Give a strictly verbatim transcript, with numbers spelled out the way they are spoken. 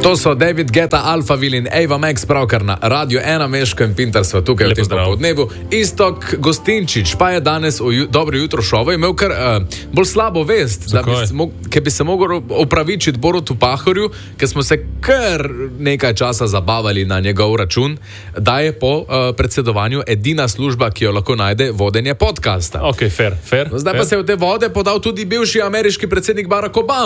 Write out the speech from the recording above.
To so David Guetta, Alphaville in Ava Max, pravkar na Radio ena, Meško in Pintar sva tukaj v tem popoldnevu. Iztok Gostinčič pa je danes v ju, Dobro jutro šovu imel kar uh, bolj slabo vest, da bi, ker bi se mogel opravičiti Borutu Pahorju, ker smo se kar nekaj časa zabavali na njegov račun, da je po uh, predsedovanju edina služba, ki jo lahko najde, vodenje podcasta. Ok, fair, fair. Zdaj fair. pa se je v te vode podal tudi bivši ameriški predsednik Barack Obama.